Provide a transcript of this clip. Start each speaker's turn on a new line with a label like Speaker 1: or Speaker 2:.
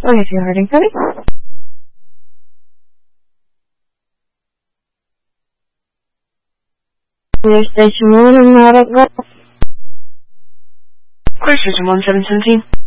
Speaker 1: Okay, if you're hurting, honey. Station 1 and not at go.
Speaker 2: Clear Station 1717.